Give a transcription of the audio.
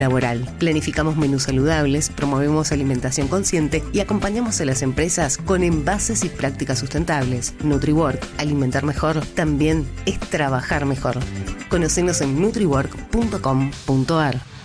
laboral. Planificamos menús saludables, promovemos alimentación consciente y acompañamos a las empresas con envases y prácticas sustentables. NutriWork, alimentar mejor, también es trabajar mejor. Conocenos en nutriwork.com.ar.